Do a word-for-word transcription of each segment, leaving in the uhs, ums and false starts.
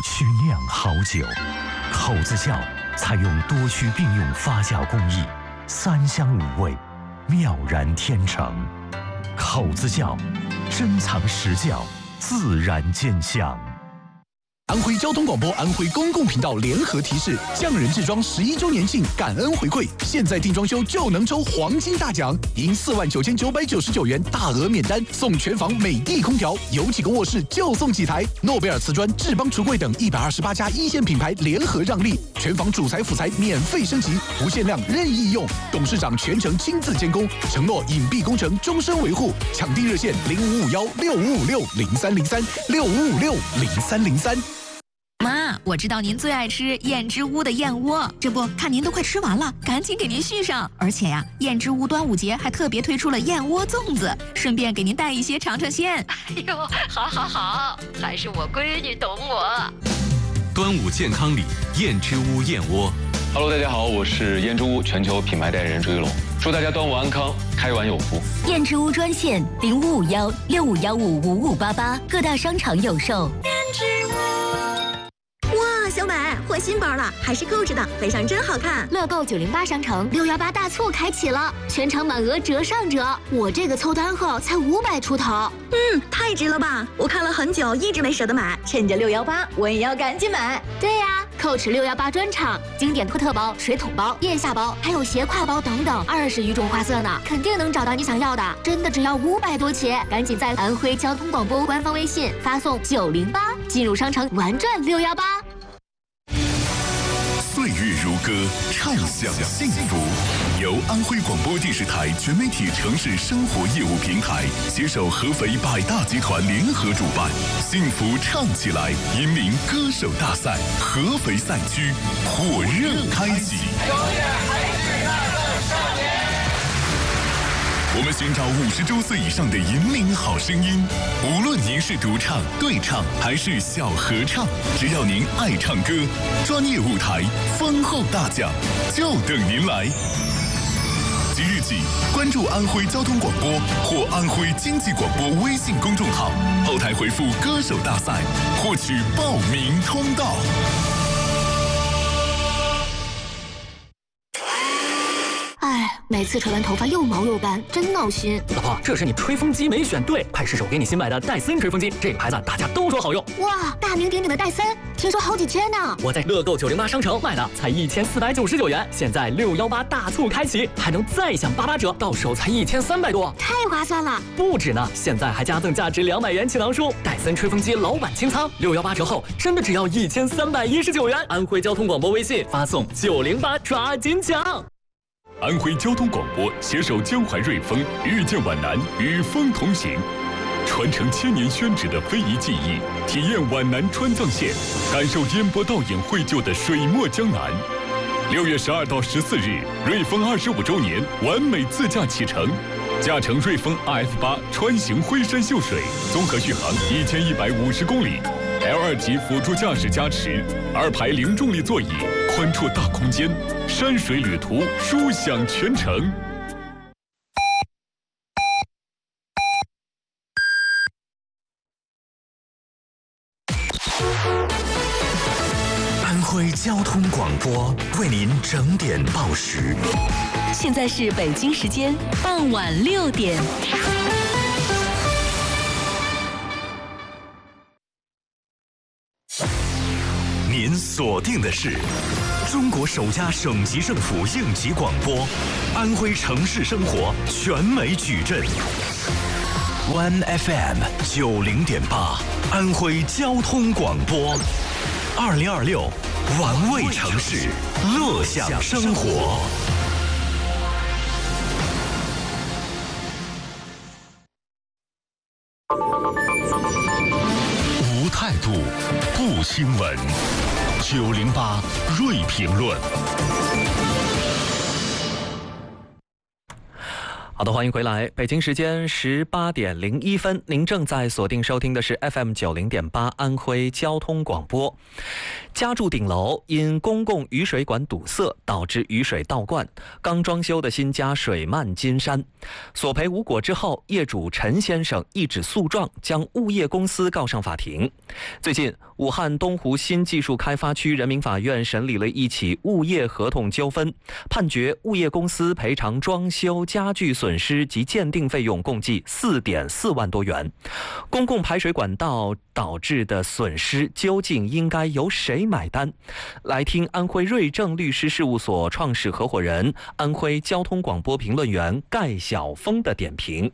曲酿好酒。口子窖采用多区并用发酵工艺，三香五味，妙然天成。口子窖，珍藏实窖，自然见香。 安徽交通广播、安徽公共频道联合提示：匠人制装十一周年庆感恩回馈，现在订装修就能抽黄金大奖，赢四万九千九百九十九元大额免单，送全房美的空调，有几个卧室就送几台。诺贝尔瓷砖、智邦橱柜等一百二十八家一线品牌联合让利，全房主材辅材免费升级，无限量任意用。董事长全程亲自监工，承诺隐蔽工程终身维护。抢订热线零五五幺六五五六零三零三六五五六零三零三。 妈，我知道您最爱吃燕之屋的燕窝，这不看您都快吃完了，赶紧给您续上。而且呀，燕之屋端午节还特别推出了燕窝粽子，顺便给您带一些尝尝鲜。 哎呦，好好好，还是我闺女懂我。 端午健康礼，燕之屋燕窝。 Hello， 大家好，我是燕之屋全球品牌代言人朱一龙，祝大家端午安康，开碗有福。 燕之屋专线零五五幺六五幺五五五八八，各大商场有售。 燕之屋。哇，小美换新包了，还是购置的，背上真好看。 乐购九零八商城六幺八大促开启了，全场满额折上折，我这个凑单后才五百出头。 嗯，太值了吧！我看了很久，一直没舍得买，趁着六幺八，我也要赶紧买。 对呀、啊，购持六幺八专场，经典托特包、水桶包、腋下包，还有斜挎包等等，二十余种花色呢，肯定能找到你想要的。真的只要五百多起，赶紧在安徽交通广播官方微信发送九零八，进入商城玩转六幺八。 岁月如歌，畅享幸福。由安徽广播电视台全媒体城市生活业务平台携手合肥百大集团联合主办，幸福唱起来引领歌手大赛合肥赛区火热开启。我们寻找五十周岁以上的引领好声音，无论您是独唱、对唱还是小合唱，只要您爱唱歌，专业舞台、丰厚大奖就等您来。即日起，关注安徽交通广播或安徽经济广播微信公众号，后台回复“歌手大赛”，获取报名通道。 哎，每次吹完头发又毛又干，真闹心。 老婆，这是你吹风机没选对，快试试我给你新买的戴森吹风机，这个牌子大家都说好用。 哇，大名鼎鼎的戴森，听说好几千呢。 我在乐购九零八商城买的，才一千四百九十九元，现在六幺八大促开启，还能再享八八折，到手才一千三百多， 太划算了。 不止呢，现在还加赠价值两百元气囊书，戴森吹风机老板清仓，六幺八折后真的只要一千三百一十九元。安徽交通广播微信发送九零八，抓紧抢。 安徽交通广播携手江淮瑞丰，遇见皖南，与风同行，传承千年宣纸的非遗技艺，体验皖南川藏线，感受烟波倒影绘就的水墨江南。六月十二到十四日，瑞丰二十五周年完美自驾启程，驾乘瑞丰 R F 八穿行徽山秀水，综合续航一千一百五十公里。L 二级辅助驾驶加持，二排零重力座椅，宽绰大空间，山水旅途舒享全程。 安徽交通广播为您整点报时。 现在是北京时间傍晚六点。 您锁定的是中国首家省级政府应急广播，安徽城市生活全美矩阵 ，One F M 九零点八，安徽交通广播，二零二六，玩味城市，乐享生活。 无态度，不新闻。九零八锐评论。 好的，欢迎回来。北京时间十八点零一分，您正在锁定收听的是 F M 九零点八安徽交通广播。家住顶楼因公共雨水管堵塞导致雨水倒灌，刚装修的新家水漫金山，索赔无果之后，业主陈先生一纸诉状将物业公司告上法庭。最近， 武汉东湖新技术开发区人民法院审理了一起物业合同纠纷，判决物业公司赔偿装修家具损失及鉴定费用共计四点四万多元。公共排水管道导致的损失究竟应该由谁买单？来听安徽瑞正律师事务所创始合伙人、安徽交通广播评论员盖晓峰的点评。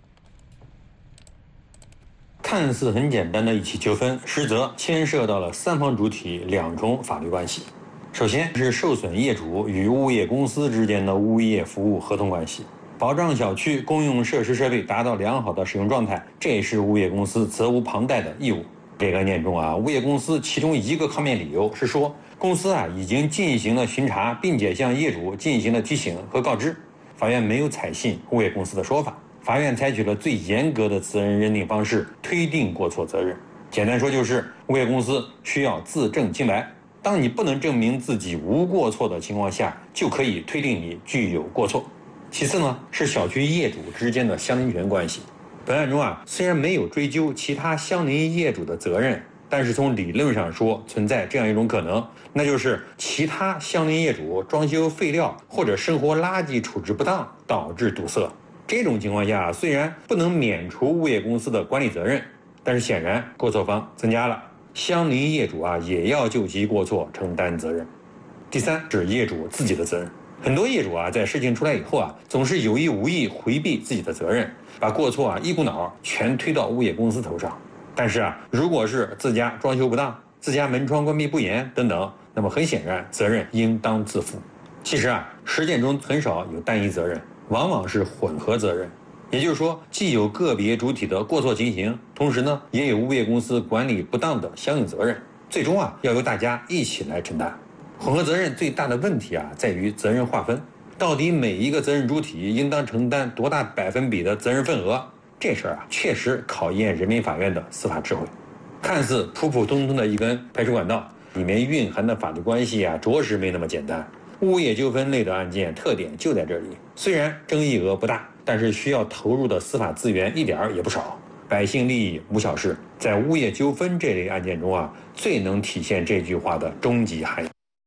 看似很简单的一起纠纷，实则牵涉到了三方主体两重法律关系。首先是受损业主与物业公司之间的物业服务合同关系，保障小区公用设施设备达到良好的使用状态，这也是物业公司责无旁贷的义务。这个案件中啊，物业公司其中一个抗辩理由是说，公司啊已经进行了巡查，并且向业主进行了提醒和告知。法院没有采信物业公司的说法。法院采取了最严格的责任认定方式，推定过错责任。简单说就是，物业公司需要自证清白。当你不能证明自己无过错的情况下，就可以推定你具有过错。其次呢，是小区业主之间的相邻权关系。本案中啊，虽然没有追究其他相邻业主的责任，但是从理论上说，存在这样一种可能，那就是其他相邻业主装修废料或者生活垃圾处置不当，导致堵塞。这种情况下，虽然不能免除物业公司的管理责任，但是显然过错方增加了，相邻业主啊也要就其过错承担责任。第三是业主自己的责任，很多业主啊在事情出来以后啊，总是有意无意回避自己的责任，把过错啊一股脑全推到物业公司头上。但是啊，如果是自家装修不当、自家门窗关闭不严等等，那么很显然责任应当自负。其实啊，实践中很少有单一责任，往往是混合责任，也就是说，既有个别主体的过错情形，同时呢，也有物业公司管理不当的相应责任，最终啊，要由大家一起来承担。混合责任最大的问题啊，在于责任划分，到底每一个责任主体应当承担多大百分比的责任份额？这事儿啊，确实考验人民法院的司法智慧。看似普普通通的一根排水管道，里面蕴含的法律关系啊，着实没那么简单。物业纠纷类的案件特点就在这里，虽然争议额不大，但是需要投入的司法资源一点儿也不少。百姓利益无小事，在物业纠纷这类案件中啊，最能体现这句话的终极含义。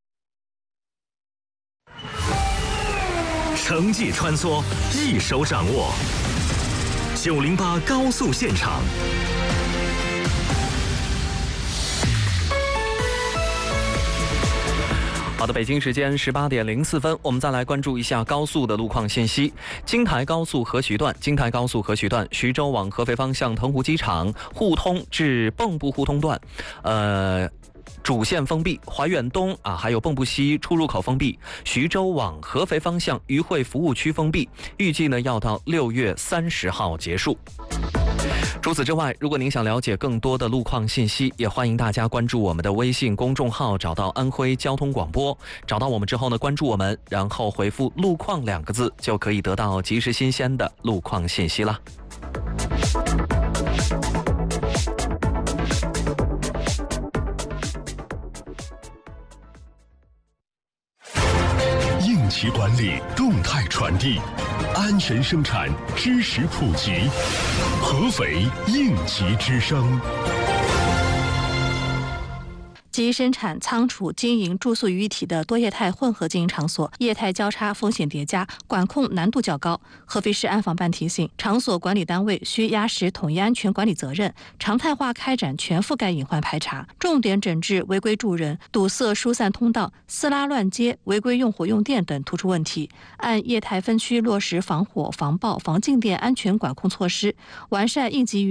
城际穿梭，一手掌握。九零八高速现场。 好的，北京时间十八点零四分，我们再来关注一下高速的路况信息。京台高速合徐段，京台高速合徐段，徐州往合肥方向腾湖机场互通至蚌埠互通段，呃。主线封闭，怀远东啊，还有蚌埠西出入口封闭，徐州往合肥方向渝汇服务区封闭，预计呢要到六月三十号结束。除此之外，如果您想了解更多的路况信息，也欢迎大家关注我们的微信公众号，找到安徽交通广播，找到我们之后呢，关注我们，然后回复路况两个字，就可以得到及时新鲜的路况信息啦。 应急管理，动态传递，安全生产，知识普及。合肥应急之声。 即生产、仓储、经营住宿于一体的多业态混合经营场所，业态交叉，风险叠加，管控难度较高。合肥市安防办提醒，场所管理单位需压实统一安全管理责任，常态化开展全覆盖隐患排查，重点整治违规住人、堵塞疏散通道、私拉乱接、违规用火用电等突出问题，按业态分区落实防火、防爆、防静电安全管控措施，完善应急